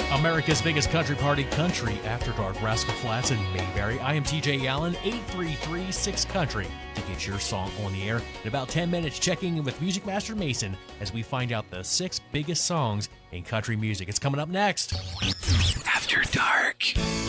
America's biggest country party, Country After Dark, Rascal Flatts and Mayberry. I am TJ Allen, 833-6-COUNTRY to get your song on the air. In about 10 minutes, checking in with Music Master Mason as we find out the 6 biggest songs in country music. It's coming up next. After Dark.